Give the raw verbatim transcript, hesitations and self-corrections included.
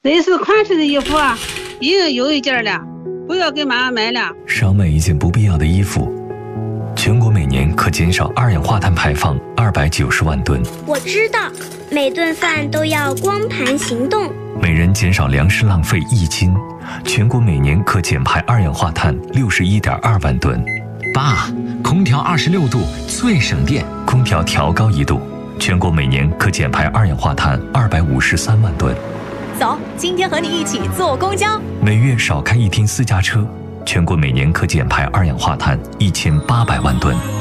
类似款式的衣服啊，已经有一件了，不要给妈妈买了。 少买一件不必要的衣服。全国每年可减少二氧化碳排放二百九十万吨。 我知道，每顿饭都要光盘行动。 每人减少粮食浪费一斤，全国每年可减排二氧化碳六十一点二万吨。 爸，空调二十六度最省电， 空调调高一度，全国每年可减排二氧化碳二百五十三万吨。 走，今天和你一起坐公交。 每月少开一天私家车，全国每年可减排二氧化碳一千八百万吨。